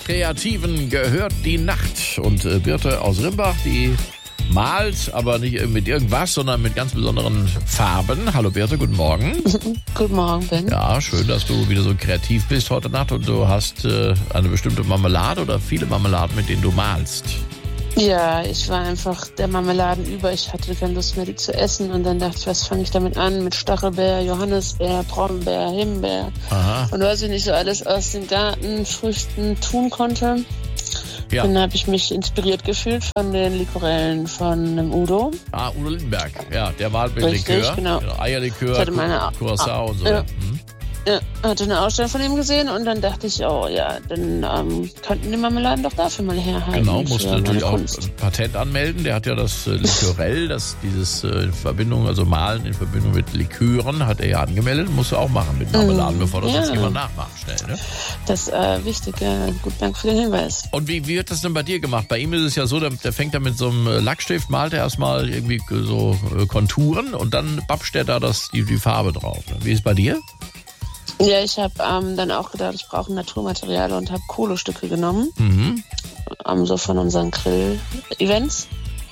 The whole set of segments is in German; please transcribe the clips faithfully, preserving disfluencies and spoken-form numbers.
Kreativen gehört die Nacht. Und äh, Birte aus Rimbach, die malt, aber nicht mit irgendwas, sondern mit ganz besonderen Farben. Hallo Birte, guten Morgen. Guten Morgen, Ben. Ja, schön, dass du wieder so kreativ bist heute Nacht und du hast äh, eine bestimmte Marmelade oder viele Marmeladen, mit denen du malst. Ja, ich war einfach der Marmeladen über. Ich hatte keine Lust mehr, die zu essen. Und dann dachte ich, was fange ich damit an? Mit Stachelbeer, Johannisbeer, Brombeer, Himbeer. Aha. Und was ich nicht so alles aus den Gartenfrüchten tun konnte. Ja. Dann habe ich mich inspiriert gefühlt von den Likorellen von dem Udo. Ah, Udo Lindenberg. Ja, der malt mit Richtig, Likör. genau. Eierlikör, Ich hatte meine- Curacao und so. Ja. Mhm. Ja, hatte eine Ausstellung von ihm gesehen und dann dachte ich, oh ja, dann ähm, könnten die Marmeladen doch dafür mal herhalten. Genau, musste für meine natürlich auch Kunst. ein Patent anmelden. Der hat ja das äh, Likörell, das dieses äh, in Verbindung, also Malen in Verbindung mit Likören, hat er ja angemeldet. Musst du auch machen mit Marmeladen, Mm, bevor das ja. jetzt jemand nachmacht schnell. Ne? Das ist äh, wichtig, ja. Gut, danke für den Hinweis. Und wie, wie wird das denn bei dir gemacht? Bei ihm ist es ja so, der, der fängt da mit so einem Lackstift, malt er erstmal irgendwie so äh, Konturen und dann babscht er da das, die, die Farbe drauf. Ne? Wie ist es bei dir? Ja, ich habe ähm, dann auch gedacht, ich brauche Naturmaterial und habe Kohlestücke genommen, Mhm. ähm, so von unseren Grill-Events.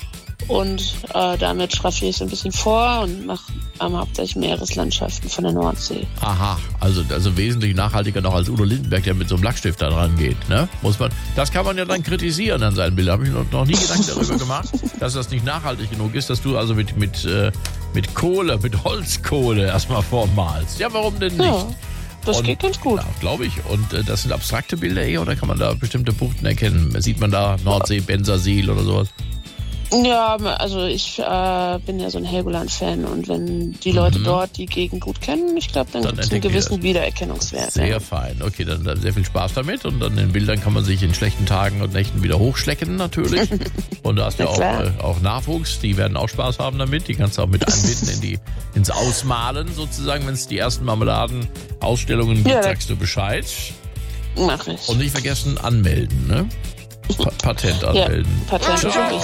Und äh, damit schraffiere ich so ein bisschen vor und mache ähm, hauptsächlich Meereslandschaften von der Nordsee. Aha, also, also wesentlich nachhaltiger noch als Udo Lindenberg, der mit so einem Lackstift da dran geht. Ne? Muss man, das kann man ja dann kritisieren an seinen Bildern. Habe ich noch, noch nie Gedanken darüber gemacht, dass das nicht nachhaltig genug ist, dass du also mit, mit, äh, mit Kohle, mit Holzkohle erstmal vormalst. Ja, warum denn nicht? Ja, das Und- geht ganz gut. Ja, glaube ich. Und äh, das sind abstrakte Bilder eher oder kann man da bestimmte Buchten erkennen? Sieht man da Nordsee, Bensersiel oder sowas? Ja, also ich äh, bin ja so ein Helgoland-Fan und wenn die Leute Mhm. dort die Gegend gut kennen, ich glaube, dann, Dann gibt es einen entdecken die gewissen das. Wiedererkennungswert. Sehr ja. fein. Okay, dann, dann sehr viel Spaß damit. Und dann in Bildern kann man sich in schlechten Tagen und Nächten wieder hochschlecken natürlich. Und du hast ja Na auch, klar. äh, auch Nachwuchs, die werden auch Spaß haben damit. Die kannst du auch mit einbinden in die, ins Ausmalen sozusagen. Wenn es die ersten Marmeladen-Ausstellungen gibt, Ja. sagst du Bescheid. Mach ich. Und nicht vergessen, anmelden, ne? Pa Patent ja, anmelden. Patent ist Ciao. wichtig.